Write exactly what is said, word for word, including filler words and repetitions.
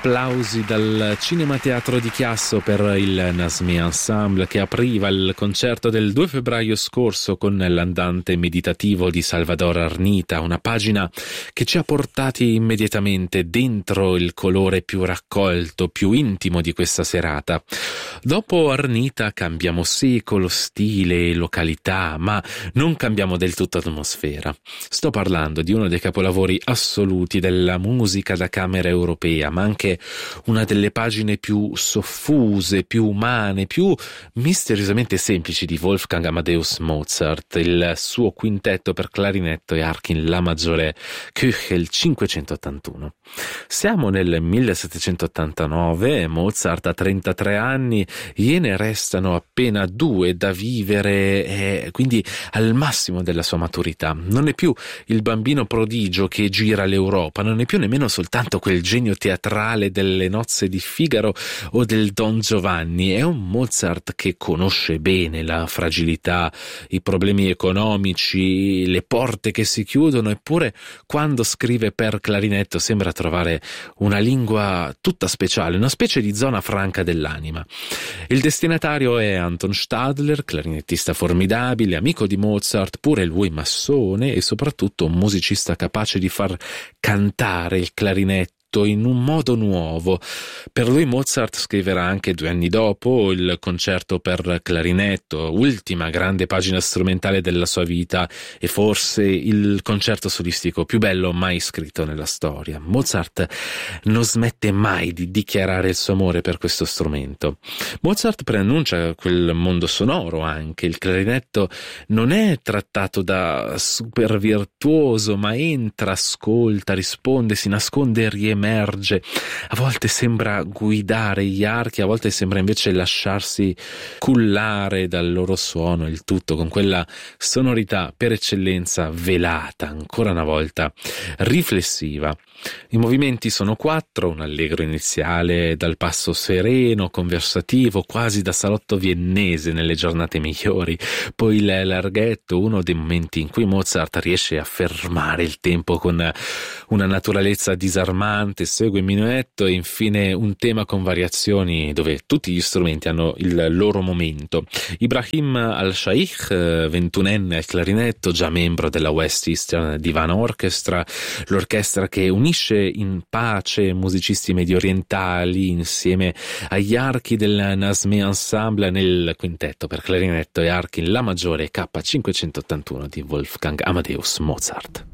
applausi dal Cinema Teatro di Chiasso per il Nasmé Ensemble, che apriva il concerto del due febbraio scorso con l'andante meditativo di Salvador Arnita, una pagina che ci ha portati immediatamente dentro il colore più raccolto, più intimo di questa serata. Dopo Arnita cambiamo secolo, stile, località, ma non cambiamo del tutto atmosfera. Sto parlando di uno dei capolavori assoluti della musica da camera europea, ma anche una delle pagine più soffuse, più umane, più misteriosamente semplici di Wolfgang Amadeus Mozart, il suo quintetto per clarinetto e archi in La maggiore Köchel cinquecentottantuno. Siamo nel millesettecentottantanove, Mozart ha trentatré anni, gliene restano appena due da vivere, e quindi al massimo della sua maturità. Non è più il bambino prodigio che gira l'Europa, non è più nemmeno soltanto quel genio teatrale delle nozze di Figaro o del Don Giovanni. È un Mozart che conosce bene la fragilità, i problemi economici, le porte che si chiudono, eppure quando scrive per clarinetto sembra trovare una lingua tutta speciale, una specie di zona franca dell'anima. Il destinatario è Anton Stadler, clarinettista formidabile, amico di Mozart, pure lui massone e soprattutto un musicista capace di far cantare il clarinetto in un modo nuovo. Per lui Mozart scriverà anche due anni dopo il concerto per clarinetto, ultima grande pagina strumentale della sua vita e forse il concerto solistico più bello mai scritto nella storia. Mozart non smette mai di dichiarare il suo amore per questo strumento. Mozart preannuncia quel mondo sonoro anche. Il clarinetto non è trattato da super virtuoso, ma entra, ascolta, risponde, si nasconde e riemerge. A volte sembra guidare gli archi, a volte sembra invece lasciarsi cullare dal loro suono, il tutto con quella sonorità per eccellenza velata, ancora una volta riflessiva. I movimenti sono quattro, un allegro iniziale dal passo sereno, conversativo, quasi da salotto viennese nelle giornate migliori, poi il larghetto, uno dei momenti in cui Mozart riesce a fermare il tempo con una naturalezza disarmante, segue il minuetto e infine un tema con variazioni dove tutti gli strumenti hanno il loro momento. Ibrahim Al-Shaikh, ventunenne al clarinetto, già membro della West Eastern Divan Orchestra, l'orchestra che unisce in pace musicisti mediorientali insieme agli archi del Nasmé Ensemble nel quintetto per clarinetto e archi in La maggiore K cinquecentottantuno di Wolfgang Amadeus Mozart.